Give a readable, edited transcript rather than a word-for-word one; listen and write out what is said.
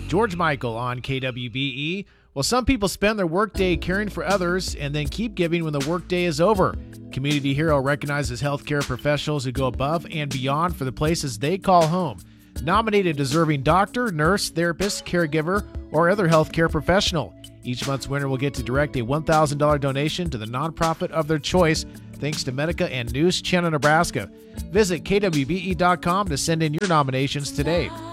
George Michael on KWBE. Well, some people spend their workday caring for others and then keep giving when the workday is over. Community Hero recognizes healthcare professionals who go above and beyond for the places they call home. Nominate a deserving doctor, nurse, therapist, caregiver, or other healthcare professional. Each month's winner will get to direct a $1,000 donation to the nonprofit of their choice, thanks to Medica and News Channel Nebraska. Visit kwbe.com to send in your nominations today.